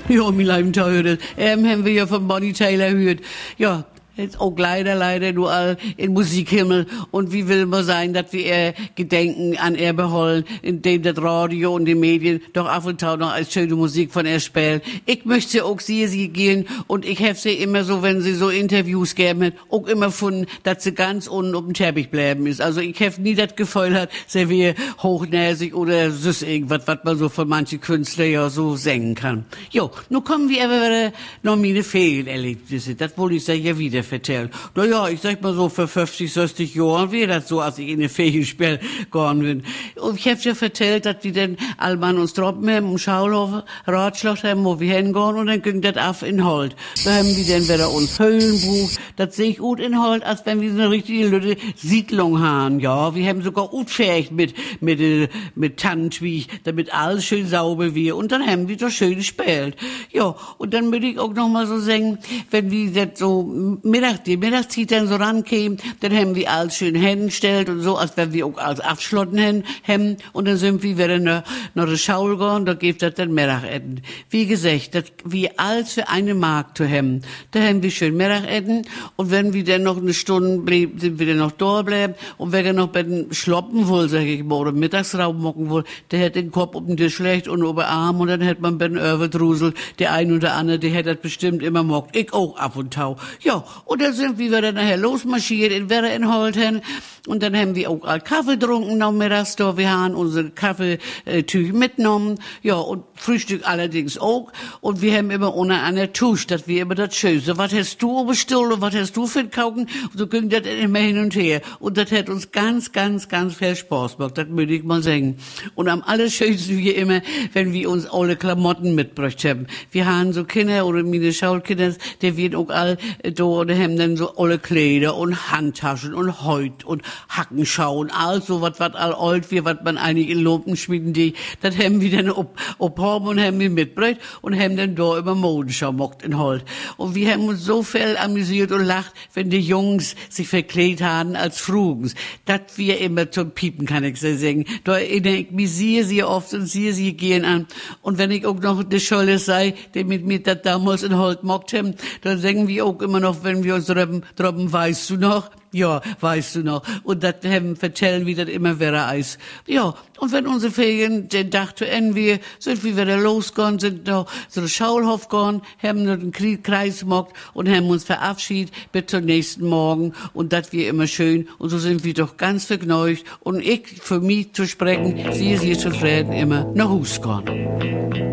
Ja, mein Leib Teuer, haben wir ja von Bonnie Taylor gehört. Ja, jetzt auch leider nur all in Musikhimmel. Und wie will man sein, dass wir Gedenken an er beholen, indem das Radio und die Medien doch ab und zu noch als schöne Musik von er spielen. Ich möchte auch sie gehen und ich habe sie immer so, wenn sie so Interviews geben hat, auch immer gefunden, dass sie ganz unten auf dem Teppich bleiben ist. Also ich habe nie das Gefühl hat, sie wäre hochnäsig oder süß irgendwas, was man so von manchen Künstlern ja so singen kann. Jo, nun kommen wir aber wieder noch meine Ferienerlebnisse. Das wollte ich ja wieder vertellen. Naja, ich sag mal so, für 50, 60 Jahre wäre das so, als ich in eine Ferienspiel gegangen bin. Und ich hab ja vertellt, dass wir dann Alman uns Troppen haben, im Schaulhof, Ratschlag haben, wo wir hingehen, und dann ging das auf in Holt. Da haben wir dann wieder uns Höhlenbuch, das sehe ich gut in Holt, als wenn wir so eine richtige Lütte Siedlung haben, ja. Wir haben sogar utfähig mit Tannenschwieg, damit alles schön sauber wird, und dann haben wir doch schön gespielt. Ja, und dann würde ich auch noch mal so sagen, wenn wir das so die Mittagszeit dann so rankämen, dann haben wir alles schön hingestellt und so, als wenn wir auch alles abschlotten haben, und dann sind wir wieder nach der Schaul gegangen, da gibt es dann Mittagessen. Wie gesagt, das wir alles für eine Mark zu haben. Da haben wir schön Mittagessen, und wenn wir dann noch eine Stunde blieben, sind wir dann noch da bleiben, und wer dann noch bei den Schloppen wohl, sag ich mal, oder Mittagsraum mocken wohl, der hätte den Kopf um den Tisch schlecht und über Arm, und dann hätte man bei den Örvedrusel, der ein oder andere, der hätte das bestimmt immer mockt. Ich auch ab und tau. Ja, und dann sind wir dann nachher losmarschiert in Werra in Holten, und dann haben wir auch Kaffee getrunken nachmittags da. Wir haben unsere Kaffeetücher mitgenommen, ja, und Frühstück allerdings auch, und wir haben immer ohne einer Tusch, dass wir immer das Schöne. Was hast du bestellt und was hast du für ein Kauken? Und so ging das immer hin und her, und das hat uns ganz viel Spaß gemacht, das würde ich mal sagen. Und am allerschönsten wie immer, wenn wir uns alle Klamotten mitgebracht haben. Wir haben so Kinder oder meine Schaulkinder, die werden auch all da, und haben dann so alle Kleider und Handtaschen und Häut und Hackenschau, all so was all alt wie, was man eigentlich in Lumpen schmieden, das haben wir dann haben und haben wir mitgebracht und haben dann da über Modenschau mockt in Holt. Und wir haben uns so viel amüsiert und lacht, wenn die Jungs sich verkleidet haben als Frugens. Das wir immer zum Piepen, kann ich so sagen. Da erinnere ich mich sehr oft und sie gehen an. Und wenn ich auch noch die Scholle sei, die mit mir das damals in Holt mockt haben, dann sagen wir auch immer noch, wenn wir uns droppen, weißt du noch? Ja, weißt du noch. Und das vertellen wir das immer wieder Eis. Ja, und wenn unsere Ferien den Tag zu Ende wir, sind wir wieder losgegangen, sind noch so Schaulhof gegangen, haben noch den Kreis gemockt und haben uns verabschiedet bis zum nächsten Morgen, und das wir immer schön, und so sind wir doch ganz vergnügt, und ich für mich zu sprechen, sie ist zufrieden immer nach Hause gegangen.